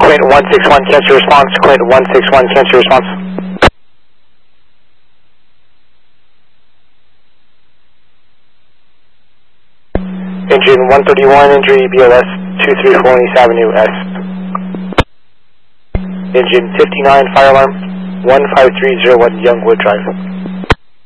Quint 161, cancel response. Quint 161, cancel response. Engine 131, injury BLS 234 East Avenue S. Engine 59, fire alarm 15301 Youngwood Drive.